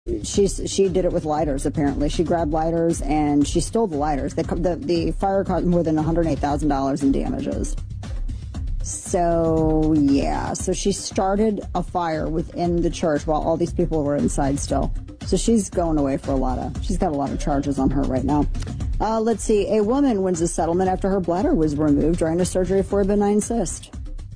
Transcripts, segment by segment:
She did it with lighters. Apparently, she grabbed lighters and she stole the lighters. The fire caused more than $108,000 in damages. So yeah, so she started a fire within the church while all these people were inside still. So she's going away for she's got a lot of charges on her right now. Let's see. A woman wins a settlement after her bladder was removed during a surgery for a benign cyst.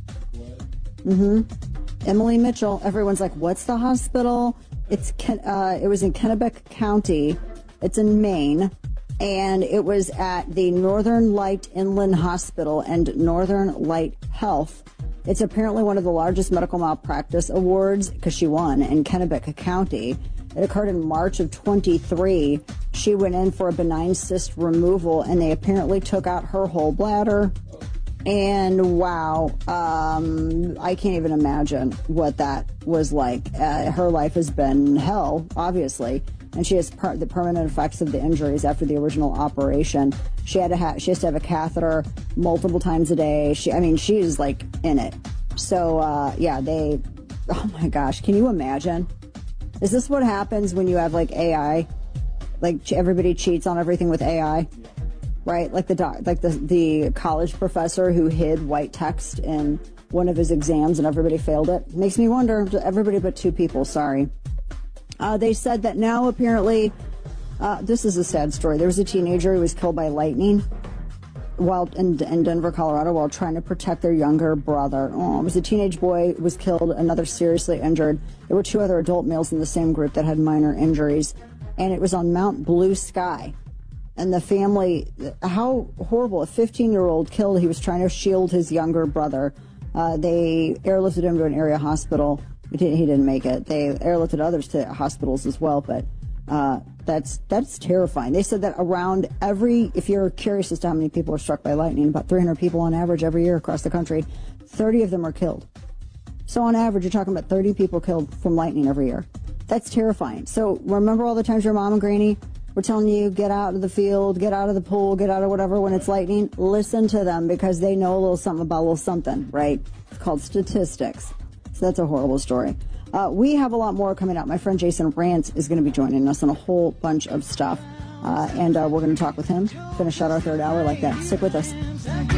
Emily Mitchell. Everyone's like, what's the hospital? It was in Kennebec County. It's in Maine. And it was at the Northern Light Inland Hospital and Northern Light Health. It's apparently one of the largest medical malpractice awards because she won in Kennebec County. It occurred in March of 23. She went in for a benign cyst removal, and they apparently took out her whole bladder. And wow, I can't even imagine what that was like. Her life has been hell, obviously. And she has the permanent effects of the injuries after the original operation. She has to have a catheter multiple times a day. She is like in it. So, oh my gosh, can you imagine? Is this what happens when you have like AI? Like everybody cheats on everything with AI, right? Like the college professor who hid white text in one of his exams and everybody failed it. Makes me wonder, everybody but two people, sorry. They said that now apparently, this is a sad story. There was a teenager who was killed by lightning while in Denver, Colorado, while trying to protect their younger brother. Oh, it was a teenage boy who was killed, another seriously injured. There were two other adult males in the same group that had minor injuries, and it was on Mount Blue Sky. And the family, how horrible, a 15-year-old killed. He was trying to shield his younger brother. They airlifted him to an area hospital. He didn't make it. They airlifted others to hospitals as well, but that's terrifying. They said that around if you're curious as to how many people are struck by lightning, about 300 people on average every year across the country, 30 of them are killed. So on average, you're talking about 30 people killed from lightning every year. That's terrifying. So remember all the times your mom and granny were telling you, get out of the field, get out of the pool, get out of whatever when it's lightning? Listen to them because they know a little something about a little something, right? It's called statistics. So that's a horrible story. We have a lot more coming up. My friend Jason Rantz is going to be joining us on a whole bunch of stuff. And we're going to talk with him. Finish out our third hour like that. Stick with us.